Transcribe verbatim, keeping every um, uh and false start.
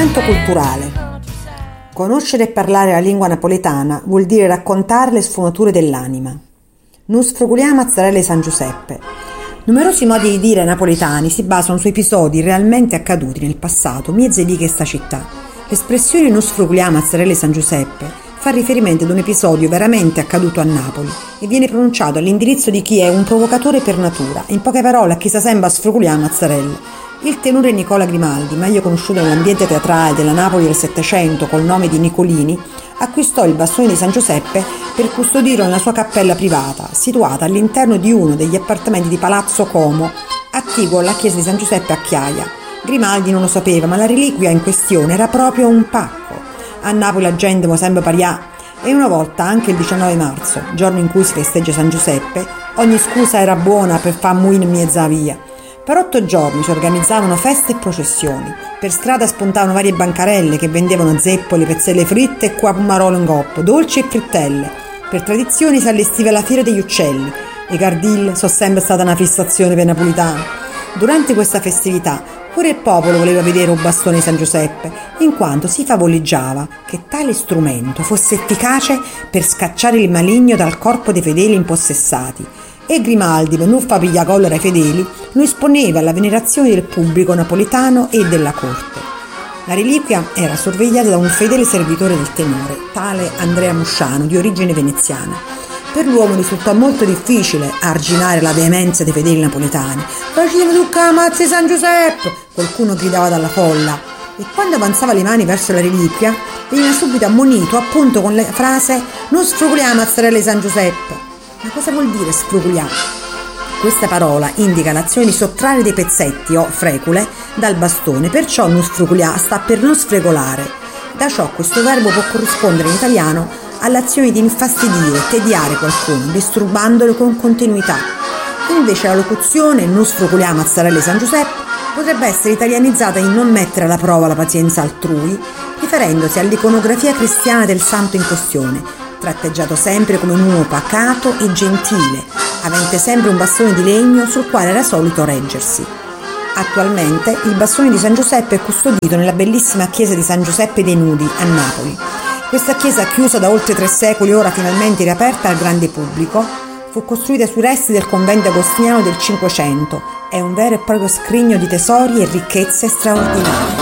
Culturale. Conoscere e parlare la lingua napoletana vuol dire raccontare le sfumature dell'anima. Nus frugulia mozzarella di San Giuseppe. Numerosi modi di dire napoletani si basano su episodi realmente accaduti nel passato miezze di questa città. L'espressione nus frugulia mozzarella di San Giuseppe fa riferimento ad un episodio veramente accaduto a Napoli e viene pronunciato all'indirizzo di chi è un provocatore per natura, in poche parole a chi sa sembra sfrugulia mozzarella. Il tenore Nicola Grimaldi, meglio conosciuto nell'ambiente teatrale della Napoli del Settecento col nome di Nicolini, acquistò il bastone di San Giuseppe per custodirlo nella sua cappella privata, situata all'interno di uno degli appartamenti di Palazzo Como, attiguo alla chiesa di San Giuseppe a Chiaia. Grimaldi non lo sapeva, ma la reliquia in questione era proprio un pacco. A Napoli la gente mo sempre parià, e una volta, anche il diciannove marzo, giorno in cui si festeggia San Giuseppe, ogni scusa era buona per far muin in mezza via. Per otto giorni si organizzavano feste e processioni. Per strada spuntavano varie bancarelle che vendevano zeppole, pezzelle fritte e pomarolo in coppo, dolci e frittelle. Per tradizione si allestiva la fiera degli uccelli. I cardille sono sempre stata una fissazione per i napolitani. Durante questa festività pure il popolo voleva vedere un bastone di San Giuseppe, in quanto si favoleggiava che tale strumento fosse efficace per scacciare il maligno dal corpo dei fedeli impossessati. E Grimaldi, per non far pigliacollera ai fedeli, lo esponeva alla venerazione del pubblico napoletano e della corte. La reliquia era sorvegliata da un fedele servitore del tenore, tale Andrea Musciano, di origine veneziana. Per l'uomo risultò molto difficile arginare la veemenza dei fedeli napoletani. «Facciamo tu camazzi San Giuseppe!» qualcuno gridava dalla folla, e quando avanzava le mani verso la reliquia veniva subito ammonito appunto con la frase «Non sfruguliamo mozzarella di San Giuseppe». Ma cosa vuol dire sfruguliare? Questa parola indica l'azione di sottrarre dei pezzetti o frecule dal bastone, perciò non sfruguliare sta per non sfregolare. Da ciò questo verbo può corrispondere in italiano all'azione di infastidire, tediare qualcuno, disturbandolo con continuità. Invece la locuzione non sfruguliare mozzarella di San Giuseppe potrebbe essere italianizzata in non mettere alla prova la pazienza altrui, riferendosi all'iconografia cristiana del santo in questione, tratteggiato sempre come un uomo pacato e gentile, avente sempre un bastone di legno sul quale era solito reggersi. Attualmente il bastone di San Giuseppe è custodito nella bellissima chiesa di San Giuseppe dei Nudi a Napoli. Questa chiesa, chiusa da oltre tre secoli, ora finalmente riaperta al grande pubblico, fu costruita sui resti del convento agostiniano del Cinquecento. È un vero e proprio scrigno di tesori e ricchezze straordinarie.